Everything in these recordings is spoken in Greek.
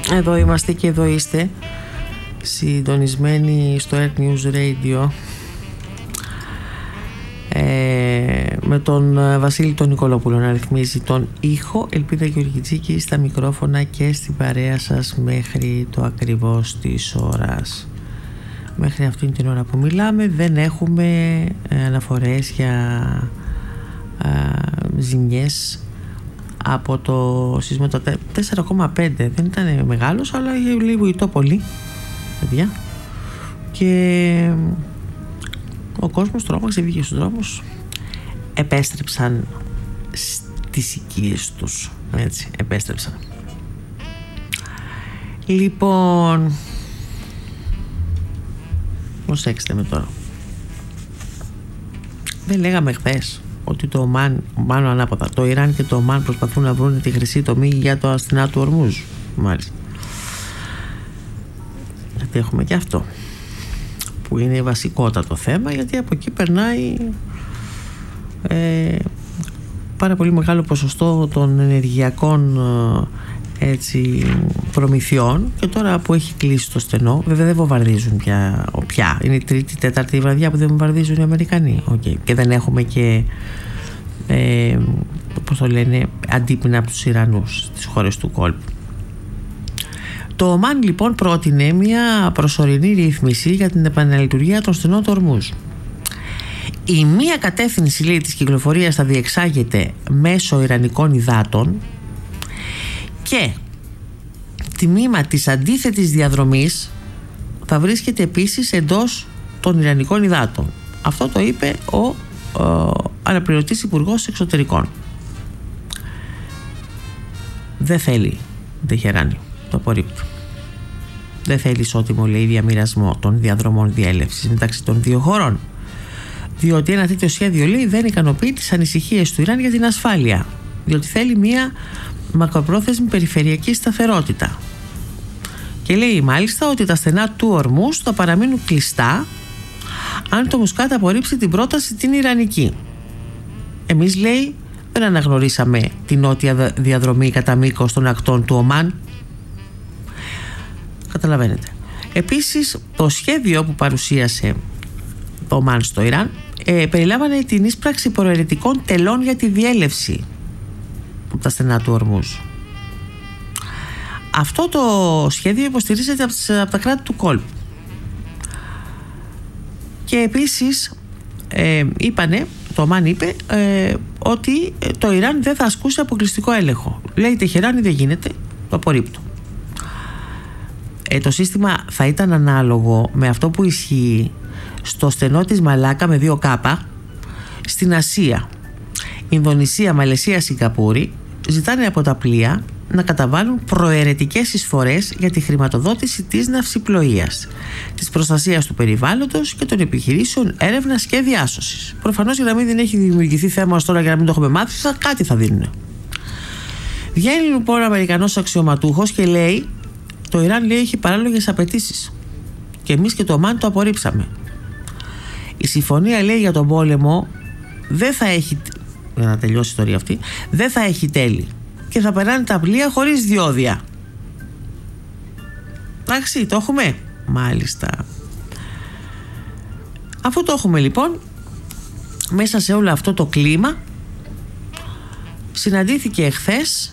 Εδώ είμαστε και εδώ είστε συντονισμένοι στο Earth News Radio με τον Βασίλη τον Νικολόπουλο να ρυθμίζει τον ήχο, Ελπίδα Γεωργιτζίκη στα μικρόφωνα και στην παρέα σας μέχρι το ακριβώς της ώρας. Μέχρι αυτήν την ώρα που μιλάμε δεν έχουμε αναφορές για ζημιές από το σεισμό το 4,5. Δεν ήταν μεγάλος, αλλά λίγο ητό πολύ, παιδιά. Και ο κόσμος τρόμαξε, βγήκε στους δρόμους, επέστρεψαν στις οικίες τους, έτσι, επέστρεψαν. Λοιπόν, προσέξτε με τώρα. Δεν λέγαμε χθες ότι το Ομάν, μάλλον ανάποδα, το Ιράν και το Ομάν προσπαθούν να βρουν τη χρυσή τομή για το αστυνά του Ορμούζ, μάλιστα. Γιατί έχουμε και αυτό που είναι βασικότατο θέμα, γιατί από εκεί περνάει πάρα πολύ μεγάλο ποσοστό των ενεργειακών προμηθειών, και τώρα που έχει κλείσει το στενό, βέβαια δεν βομβαρδίζουν πια. Είναι η τρίτη, τέταρτη βραδιά που δεν βομβαρδίζουν οι Αμερικανοί. Okay. Και δεν έχουμε και πώς το λένε, αντίπεινα από τους Ιρανούς στις χώρες του κόλπου. Το Ομάν λοιπόν πρότεινε μια προσωρινή ρύθμιση για την επαναλειτουργία των στενών του Ορμούζ. Η μία κατεύθυνση, λέει, της κυκλοφορίας θα διεξάγεται μέσω ιρανικών υδάτων και τμήμα της αντίθετης διαδρομής θα βρίσκεται επίσης εντός των ιρανικών υδάτων. Αυτό το είπε ο αναπληρωτής υπουργός εξωτερικών. Δεν θέλει Τεχεράνη, το απορρίπτει. Δεν θέλει ισότιμο, λέει, διαμοιρασμό των διαδρομών διέλευσης μεταξύ των δύο χωρών, διότι ένα τέτοιο σχέδιο, λέει, δεν ικανοποιεί τις ανησυχίες του Ιράν για την ασφάλεια, διότι θέλει μια μακροπρόθεσμη περιφερειακή σταθερότητα. Και λέει μάλιστα ότι τα στενά του Ορμούζ θα παραμείνουν κλειστά αν το Μουσκάτ απορρίψει την πρόταση την ιρανική. Εμείς, λέει, δεν αναγνωρίσαμε την νότια διαδρομή κατά μήκος των ακτών του Ομάν. Καταλαβαίνετε. Επίσης, το σχέδιο που παρουσίασε το Ομάν στο Ιράν περιλάμβανε την ίσπραξη προαιρετικών τελών για τη διέλευση από τα στενά του Ορμούζ. Αυτό το σχέδιο υποστηρίζεται από τα κράτη του κόλπου. Και επίσης το Ομάν είπε ότι το Ιράν δεν θα ασκούσε αποκλειστικό έλεγχο. Λέει η Τεχεράνη δεν γίνεται, το απορρίπτω. Το σύστημα θα ήταν ανάλογο με αυτό που ισχύει στο στενό της Μαλάκα με 2 κάπα στην Ασία. Ινδονησία, Μαλαισία, Σιγκαπούρη ζητάνε από τα πλοία να καταβάλουν προαιρετικές εισφορές για τη χρηματοδότηση της ναυσιπλοείας, της προστασίας του περιβάλλοντος και των επιχειρήσεων έρευνας και διάσωσης. Προφανώς, για να μην δεν έχει δημιουργηθεί θέμα ως τώρα, για να μην το έχουμε μάθει, κάτι θα δίνουν. Βγαίνει λοιπόν ο Αμερικανός αξιωματούχος και λέει το Ιράν, λέει, έχει παράλογες απαιτήσεις και εμείς και το Ομάν το απορρίψαμε. Η συμφωνία, λέει, για τον πόλεμο δεν θα έχει, για να τελειώσει η ιστορία αυτή, δεν θα έχει τέλη και θα περνάνε τα πλοία χωρίς διόδια. Εντάξει, το έχουμε. Μάλιστα. Αφού το έχουμε λοιπόν, μέσα σε όλο αυτό το κλίμα συναντήθηκε εχθές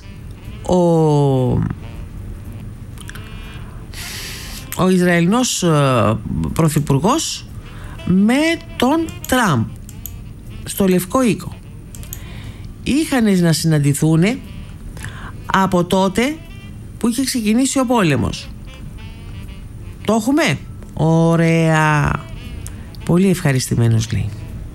ο Ισραηλινός πρωθυπουργός με τον Τραμπ στο Λευκό Οίκο. Είχαν να συναντηθούν από τότε που είχε ξεκινήσει ο πόλεμος. Το έχουμε. Ωραία. Πολύ ευχαριστημένος, λέει.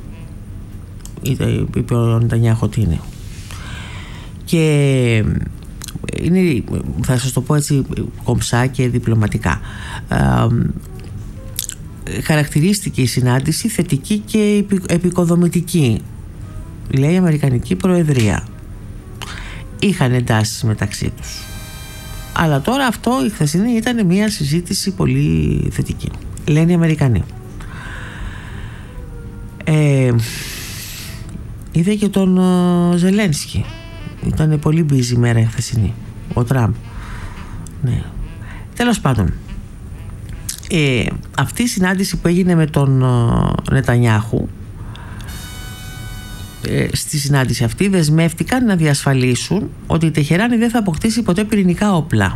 Είπε ο Νετανιάχου ότι είναι. Και είναι, θα σας το πω έτσι κομψά και διπλωματικά, χαρακτηρίστηκε η συνάντηση θετική και επικοδομητική, λέει η Αμερικανική Προεδρία. Είχαν εντάσεις μεταξύ τους, αλλά τώρα αυτό, η χθεσινή, ήταν μια συζήτηση πολύ θετική, λένε οι Αμερικανοί. Είδε και τον Ζελένσκι, ήταν πολύ busy μέρα η χθεσινή, ο Τραμπ. Ναι, Τέλος πάντων, αυτή η συνάντηση που έγινε με τον Νετανιάχου, στη συνάντηση αυτή δεσμεύτηκαν να διασφαλίσουν ότι η Τεχεράνη δεν θα αποκτήσει ποτέ πυρηνικά όπλα.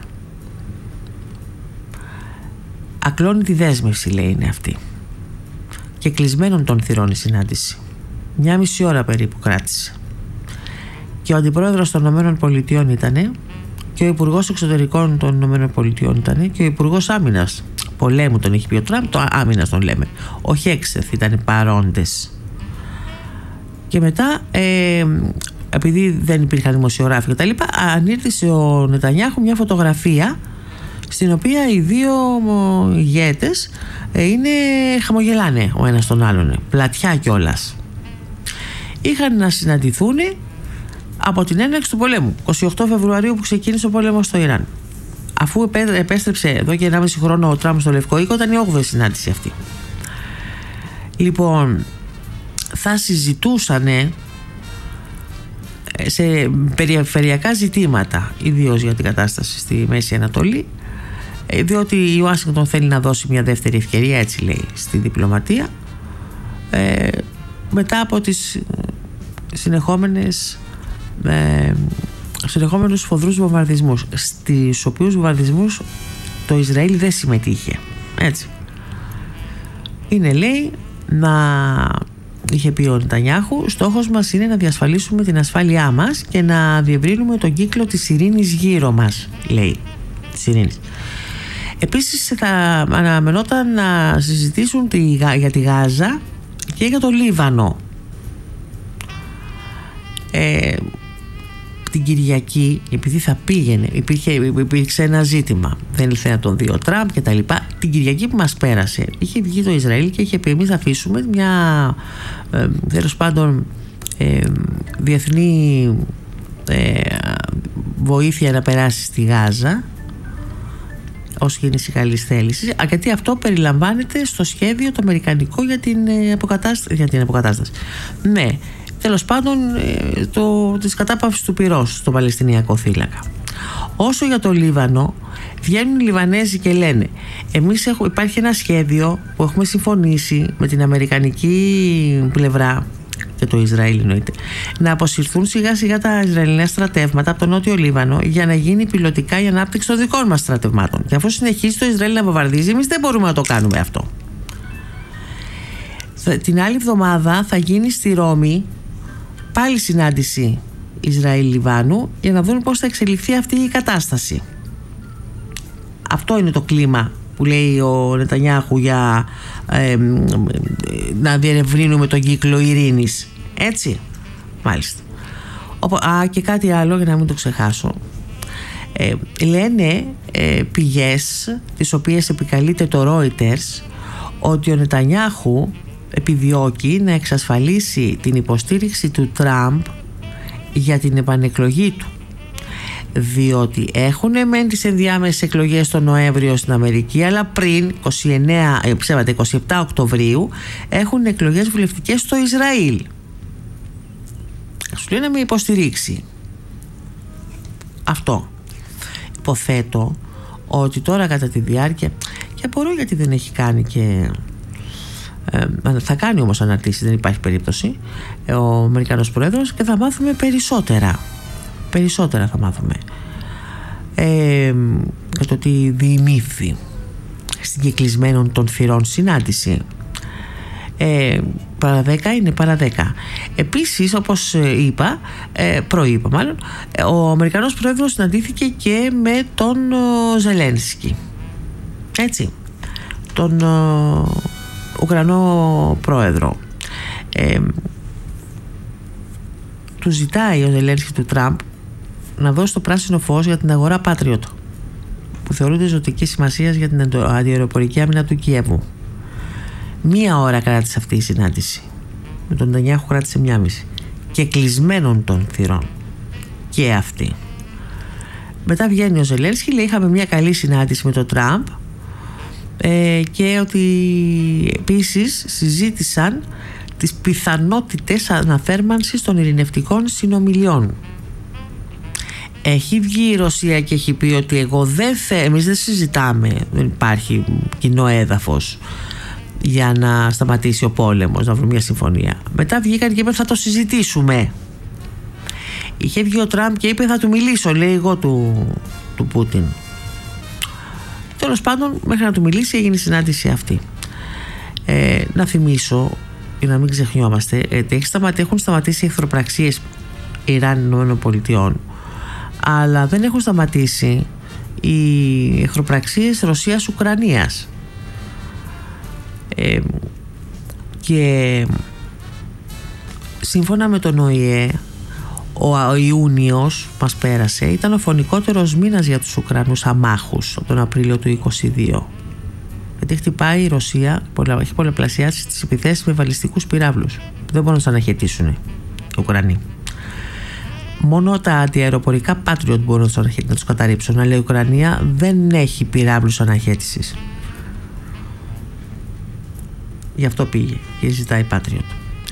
Ακλώνει τη δέσμευση, λέει, είναι αυτή. Και κλεισμένων των θυρών η συνάντηση. 1,5 ώρα περίπου κράτησε. Και ο αντιπρόεδρος των ΗΠΑ ήτανε, και ο υπουργός εξωτερικών των ΗΠΑ ήτανε, και ο υπουργός άμυνας. Πολέμου τον έχει πει ο Τραμπ, το άμυνας τον λέμε. Όχι έξεθ, ήταν παρόντες. Και μετά, επειδή δεν υπήρχαν δημοσιογράφοι κτλ., ανήρθησε ο Νετανιάχου μια φωτογραφία στην οποία οι δύο ηγέτες χαμογελάνε ο ένας τον άλλον, πλατιά κιόλας. Είχαν να συναντηθούν από την έναρξη του πολέμου, 28 Φεβρουαρίου που ξεκίνησε ο πόλεμος στο Ιράν. Αφού επέστρεψε εδώ και 1,5 χρόνο ο Τραμπ στο Λευκό Οίκο, ήταν η 8η συνάντηση αυτή. Λοιπόν, θα συζητούσανε σε περιφερειακά ζητήματα, ιδίως για την κατάσταση στη Μέση Ανατολή, διότι η Ουάσιγκτον θέλει να δώσει μια δεύτερη ευκαιρία, έτσι λέει, στη διπλωματία, μετά από τις συνεχόμενους φοδρούς βομβαρδισμούς, στις οποίους βομβαρδισμούς το Ισραήλ δεν συμμετείχε. Έτσι. Είναι, λέει, είχε πει ο Νετανιάχου, στόχος μας είναι να διασφαλίσουμε την ασφάλειά μας και να διευρύνουμε τον κύκλο της ειρήνης γύρω μας, λέει, της ειρήνης. Επίσης θα αναμενόταν να συζητήσουν για τη Γάζα και για το Λίβανο. Την Κυριακή, επειδή θα πήγαινε, υπήρξε ένα ζήτημα, δεν ήλθε να τον δει ο Τραμπ και τα λοιπά. Την Κυριακή που μας πέρασε είχε βγει το Ισραήλ και είχε πει, εμείς θα αφήσουμε μια τέλος πάντων διεθνή βοήθεια να περάσει στη Γάζα ως κίνηση καλής θέλησης, γιατί αυτό περιλαμβάνεται στο σχέδιο το αμερικανικό για την αποκατάσταση. Ναι, τέλος πάντων της κατάπαυσης του πυρός στο Παλαιστινιακό θύλακα. Όσο για το Λίβανο, βγαίνουν οι Λιβανέζοι και λένε, υπάρχει ένα σχέδιο που έχουμε συμφωνήσει με την αμερικανική πλευρά και το Ισραήλ εννοείται, να αποσυρθούν σιγά σιγά τα Ισραηλινά στρατεύματα από το Νότιο Λίβανο για να γίνει πιλωτικά η ανάπτυξη των δικών μας στρατευμάτων. Και αφού συνεχίσει το Ισραήλ να βομβαρδίζει, εμείς δεν μπορούμε να το κάνουμε αυτό. Την άλλη εβδομάδα θα γίνει στη Ρώμη πάλι συνάντηση Ισραήλ-Λιβάνου για να δουν πώς θα εξελιχθεί αυτή η κατάσταση. Αυτό είναι το κλίμα που λέει ο Νετανιάχου για να διερευνούμε τον κύκλο ειρήνης. Έτσι, μάλιστα. Και κάτι άλλο για να μην το ξεχάσω. Λένε πηγές τις οποίες επικαλείται το Reuters ότι ο Νετανιάχου επιδιώκει να εξασφαλίσει την υποστήριξη του Τραμπ για την επανεκλογή του, διότι έχουν μεν τις ενδιάμεσες εκλογές τον Νοέμβριο στην Αμερική, αλλά πριν 27 Οκτωβρίου έχουν εκλογές βουλευτικές στο Ισραήλ. Σου λένε να με υποστηρίξει. Αυτό. Υποθέτω ότι τώρα κατά τη διάρκεια, και απορώ γιατί δεν έχει κάνει και θα κάνει όμως αναρτήσεις, δεν υπάρχει περίπτωση, ο Αμερικανός Πρόεδρος, και θα μάθουμε περισσότερα θα μάθουμε για το τι διημήθη στην κυκλισμένων των θυρών συνάντηση. Παρά 10 είναι παρά 10. Επίσης, όπως προείπα μάλλον, ο Αμερικανός Πρόεδρος συναντήθηκε και με τον Ζελένσκι, έτσι, τον Ουκρανό Πρόεδρο. Του ζητάει ο Ζελένσκι του Τραμπ να δώσει το πράσινο φως για την αγορά Patriot, που θεωρούνται ζωτικής σημασίας για την αντιαεροπορική άμυνα του Κιέβου. 1 ώρα κράτησε αυτή η συνάντηση. Με τον Νετανιάχου κράτησε 1,5. Και κλεισμένων των θυρών. Και αυτή. Μετά βγαίνει ο Ζελένσκι, λέει, είχαμε μια καλή συνάντηση με τον Τραμπ, και ότι επίσης συζήτησαν τις πιθανότητες αναθέρμανσης των ειρηνευτικών συνομιλιών. Έχει βγει η Ρωσία και έχει πει ότι εμείς δεν συζητάμε, δεν υπάρχει κοινό έδαφος για να σταματήσει ο πόλεμος, να βρούμε μια συμφωνία. Μετά βγήκαν και είπαν θα το συζητήσουμε. Είχε βγει ο Τραμπ και είπε θα του μιλήσω, λέει εγώ του Πούτιν. Τέλος πάντων, μέχρι να του μιλήσει έγινε η συνάντηση αυτή. Να θυμίσω, για να μην ξεχνιόμαστε, έχουν σταματήσει οι εχθροπραξίες Ιράν ΗΠΑ, αλλά δεν έχουν σταματήσει οι εχθροπραξίες Ρωσίας-Ουκρανίας. Και σύμφωνα με τον ΟΗΕ, ο Ιούνιος μας πέρασε ήταν ο φωνικότερος μήνας για τους Ουκρανούς αμάχους από τον Απρίλιο του 2022, γιατί χτυπάει η Ρωσία, έχει πολλαπλασιάσει τις επιθέσεις με βαλιστικούς πυράβλους που δεν μπορούν να τους αναχαιτήσουν οι Ουκρανοί. Μόνο τα αντιαεροπορικά Patriot μπορούν να τους καταρρύψουν, αλλά η Ουκρανία δεν έχει πυράβλους αναχαίτησης. Γι' αυτό πήγε και ζητάει Patriot.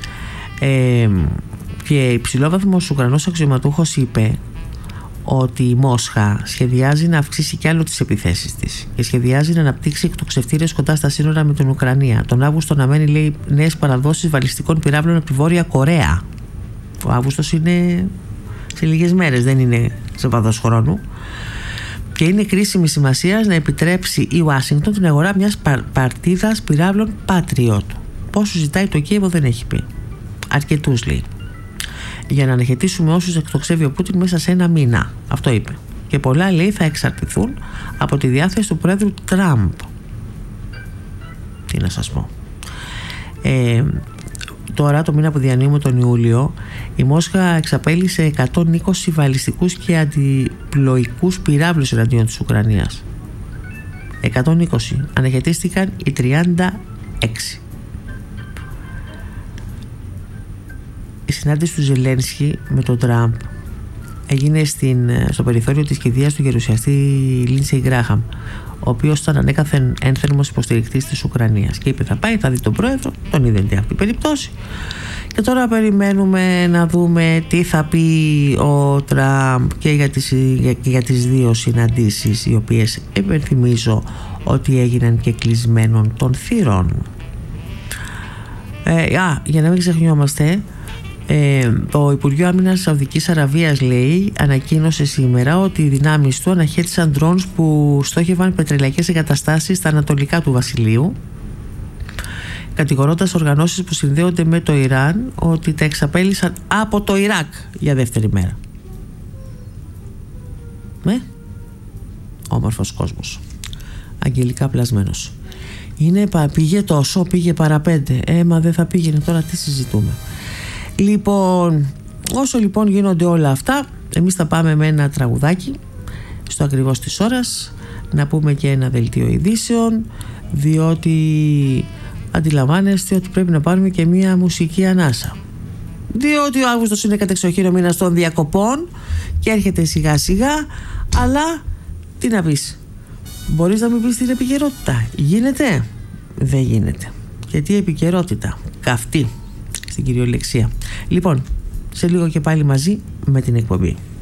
Και υψηλόβαθμος Ουκρανός αξιωματούχος είπε ότι η Μόσχα σχεδιάζει να αυξήσει κι άλλο τις επιθέσεις της και σχεδιάζει να αναπτύξει εκτοξευτήρες κοντά στα σύνορα με την Ουκρανία. Τον Αύγουστο να μένει, λέει, νέες παραδόσεις βαλιστικών πυράβλων από τη Βόρεια Κορέα. Ο Αύγουστος είναι σε λίγες μέρες, δεν είναι σε βάθος χρόνου. Και είναι κρίσιμη σημασία να επιτρέψει η Ουάσιγκτον την αγορά μιας παρτίδας πυράβλων Patriot. Πόσους ζητάει το Κίεβο δεν έχει πει. Αρκετούς, λέει, για να αναχαιτήσουμε όσους εκτοξεύει ο Πούτιν μέσα σε ένα μήνα. Αυτό είπε. Και πολλά, λέει, θα εξαρτηθούν από τη διάθεση του πρόεδρου Τραμπ. Τι να σας πω. Τώρα, το μήνα που διανύουμε, τον Ιούλιο, η Μόσχα εξαπέλυσε 120 βαλιστικούς και αντιπλοϊκούς πυράβλους εναντίον της Ουκρανίας. 120. Αναχαιτίστηκαν οι 36. Η συνάντηση του Ζελένσκι με τον Τραμπ έγινε στο περιθώριο της κηδείας του γερουσιαστή Λίνσεϊ Γκράχαμ, ο οποίος ήταν ανέκαθεν ένθερμος υποστηρικτής της Ουκρανίας, και είπε θα πάει, θα δει τον πρόεδρο, τον είδε αυτή την περίπτωση, και τώρα περιμένουμε να δούμε τι θα πει ο Τραμπ και για τις δύο συναντήσεις, οι οποίες υπενθυμίζω ότι έγιναν και κλεισμένων των θύρων. Για να μην ξεχνιόμαστε, το Υπουργείο Άμυνας της Σαουδικής Αραβίας, λέει, ανακοίνωσε σήμερα ότι οι δυνάμεις του αναχέτησαν drones που στόχευαν πετρελαϊκές εγκαταστάσεις στα ανατολικά του βασιλείου, κατηγορώντας οργανώσεις που συνδέονται με το Ιράν ότι τα εξαπέλυσαν από το Ιράκ για δεύτερη μέρα. Όμορφος κόσμος, αγγελικά πλασμένος. Πήγε τόσο, πήγε παραπέντε. Μα δεν θα πήγαινε, τώρα τι συζητούμε. Λοιπόν, όσο λοιπόν γίνονται όλα αυτά, εμείς θα πάμε με ένα τραγουδάκι στο ακριβώς της ώρας, να πούμε και ένα δελτίο ειδήσεων, διότι αντιλαμβάνεστε ότι πρέπει να πάρουμε και μια μουσική ανάσα, διότι ο Αύγουστος είναι κατεξοχήν ο μήνας των διακοπών και έρχεται σιγά σιγά. Αλλά τι να πεις, μπορείς να μην πεις την επικαιρότητα? Γίνεται? Δεν γίνεται. Γιατί επικαιρότητα καυτή στην κυριολεξία. Λοιπόν, σε λίγο και πάλι μαζί με την εκπομπή.